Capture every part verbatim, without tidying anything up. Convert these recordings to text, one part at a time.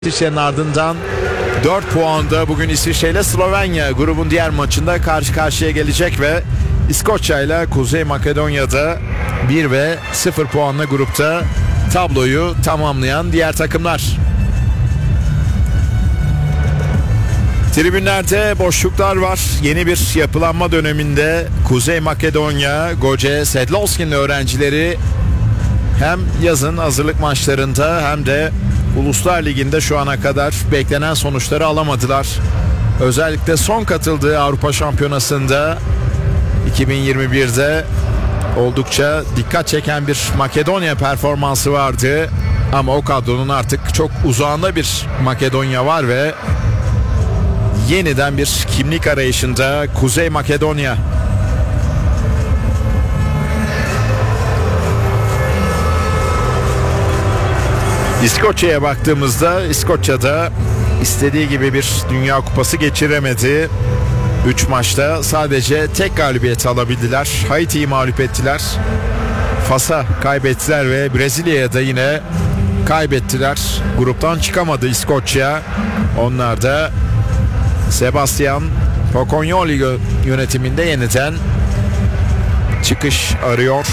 İsviçre'nin ardından dört puanda bugün İsviçre ile Slovenya grubun diğer maçında karşı karşıya gelecek ve İskoçya ile Kuzey Makedonya'da bir ve sıfır puanla grupta tabloyu tamamlayan diğer takımlar. Tribünlerde boşluklar var. Yeni bir yapılanma döneminde Kuzey Makedonya, Goce Sedlovski'nin öğrencileri hem yazın hazırlık maçlarında hem de Uluslar Ligi'nde şu ana kadar beklenen sonuçları alamadılar. Özellikle son katıldığı Avrupa Şampiyonası'nda iki bin yirmi birde oldukça dikkat çeken bir Makedonya performansı vardı. Ama o kadronun artık çok uzağında bir Makedonya var ve yeniden bir kimlik arayışında Kuzey Makedonya. İskoçya'ya baktığımızda İskoçya'da istediği gibi bir Dünya Kupası geçiremedi. üç maçta sadece tek galibiyet alabildiler. Haiti'yi mağlup ettiler. Fas'a kaybettiler ve Brezilya'ya da yine kaybettiler. Gruptan çıkamadı İskoçya. Onlar da Sebastian Pocognoli yönetiminde yeniden çıkış arıyor.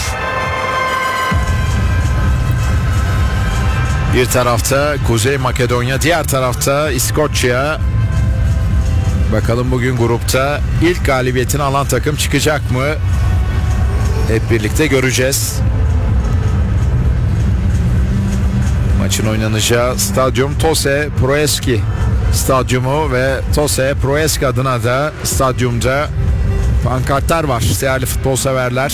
Bir tarafta Kuzey Makedonya, diğer tarafta İskoçya. Bakalım bugün grupta ilk galibiyetini alan takım çıkacak mı? Hep birlikte göreceğiz. Maçın oynanacağı stadyum Tose Proeski stadyumu ve Tose Proeski adına da stadyumda pankartlar var değerli futbol severler.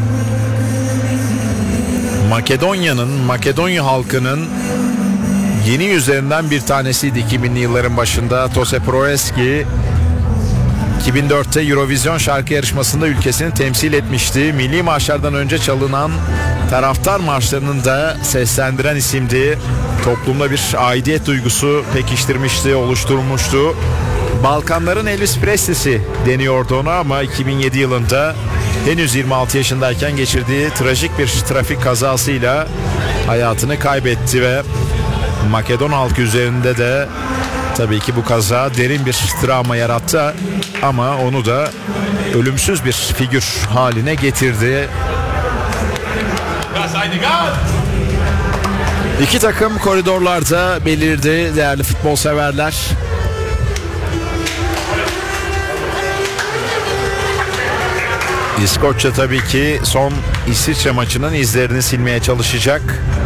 Makedonya'nın, Makedonya halkının yeni yüzlerinden bir tanesiydi iki binli yılların başında Tose Proeski. iki bin dörtte Eurovision şarkı yarışmasında ülkesini temsil etmişti. Milli marşlardan önce çalınan taraftar marşlarının da seslendiren isimdi. Toplumda bir aidiyet duygusu pekiştirmişti, oluşturmuştu. Balkanların Elvis Presley'si deniyordu ona ama iki bin yedi yılında henüz yirmi altı yaşındayken geçirdiği trajik bir trafik kazasıyla hayatını kaybetti ve Makedon halkı üzerinde de tabii ki bu kaza derin bir travma yarattı ama onu da ölümsüz bir figür haline getirdi. İki takım koridorlarda belirdi değerli futbol severler. İskoçya tabii ki son İsviçre maçının izlerini silmeye çalışacak.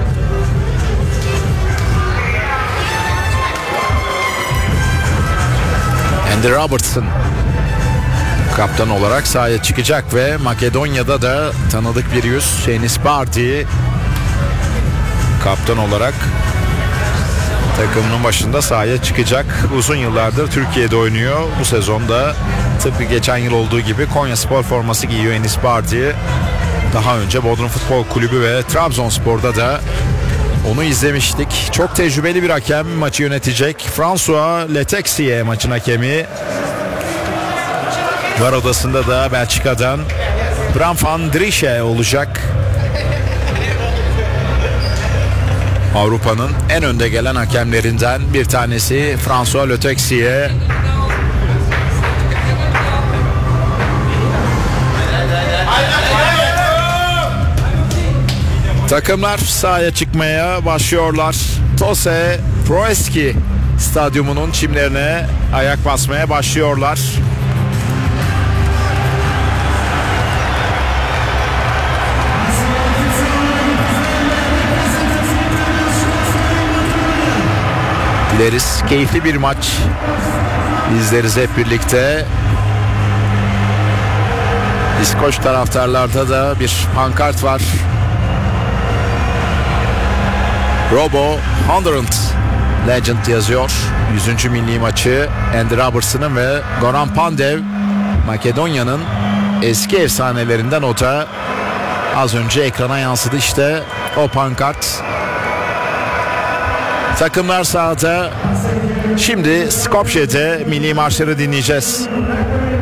Andy Robertson kaptan olarak sahaya çıkacak ve Makedonya'da da tanıdık bir yüz Enis Bardi kaptan olarak takımının başında sahaya çıkacak. Uzun yıllardır Türkiye'de oynuyor. Bu sezonda tıpkı geçen yıl olduğu gibi Konyaspor forması giyiyor Enis Bardi. Daha önce Bodrum Futbol Kulübü ve Trabzonspor'da da onu izlemiştik. Çok tecrübeli bir hakem maçı yönetecek. François Letexier maçın hakemi. Var odasında da Belçika'dan Bram van Driesch olacak. Avrupa'nın en önde gelen hakemlerinden bir tanesi François Letexier. Takımlar sahaya çıkmaya başlıyorlar. Tose Proeski stadyumunun çimlerine ayak basmaya başlıyorlar. Dileriz keyifli bir maç izleriz hep birlikte. İskoç taraftarlarda da bir pankart var. Robo Hundred Legend yazıyor. yüzüncü milli maçı Andy Robertson'ın ve Goran Pandev Makedonya'nın eski efsanelerinden, o da az önce ekrana yansıdı işte o pankart. Takımlar sahada. Şimdi Skopje'de milli marşları dinleyeceğiz.